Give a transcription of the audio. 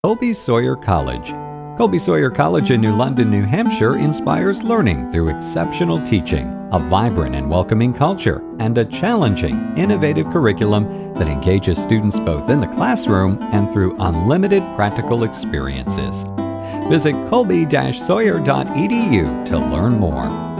Colby Sawyer College. Colby Sawyer College in New London, New Hampshire inspires learning through exceptional teaching, a vibrant and welcoming culture, and a challenging, innovative curriculum that engages students both in the classroom and through unlimited practical experiences. Visit colby-sawyer.edu to learn more.